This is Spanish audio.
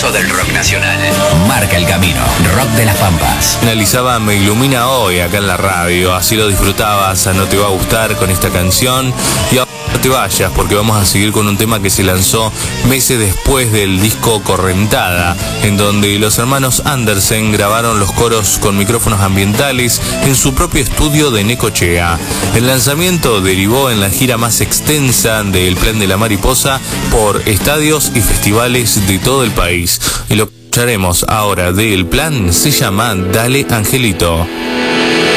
momento del rock nacional. Marca el camino. Rock de las Pampas. Finalizaba Me Ilumina Hoy acá en la radio. Así lo disfrutabas, no te va a gustar con esta canción. Y ahora no te vayas porque vamos a seguir con un tema que se lanzó meses después del disco Correntada, en donde los hermanos Andersen grabaron los coros con micrófonos ambientales en su propio estudio de Necochea. El lanzamiento derivó en la gira más extensa del Plan de la Mariposa por estadios y festivales de todo el país. Y lo que escucharemos ahora del plan se llama Dale Angelito.